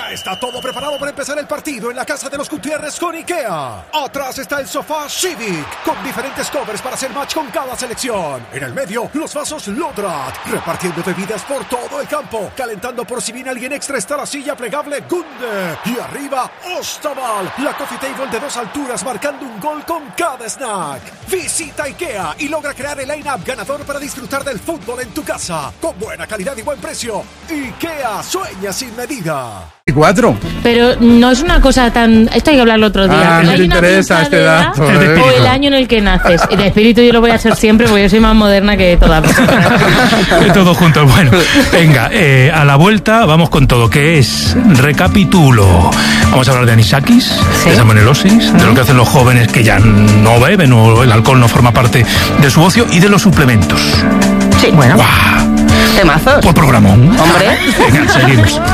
Ya está todo preparado para empezar el partido en la casa de los Gutiérrez con IKEA. Atrás está el sofá Civic, con diferentes covers para hacer match con cada selección. En el medio, los vasos Lodrat, repartiendo bebidas por todo el campo. Calentando por si viene alguien extra está la silla plegable Gunde. Y arriba, Ostaval, la coffee table de 2 alturas marcando un gol con cada snack. Visita IKEA y logra crear el line-up ganador para disfrutar del fútbol en tu casa. Con buena calidad y buen precio. IKEA, sueña sin medida. 4. Pero no es una cosa tan... Esto hay que hablarlo otro día. No te interesa este dato. O el año en el que naces. Y de espíritu yo lo voy a ser siempre porque yo soy más moderna que todas vosotras. Todo junto. Bueno, venga, a la vuelta vamos con todo. ¿Qué es? Recapitulo. Vamos a hablar de anisakis, ¿sí? De salmonelosis, de lo que hacen los jóvenes que ya no beben o el alcohol no forma parte de su ocio y de los suplementos. Sí, bueno. ¡Guau! Temazos. Pues programón. Hombre. Venga, seguimos.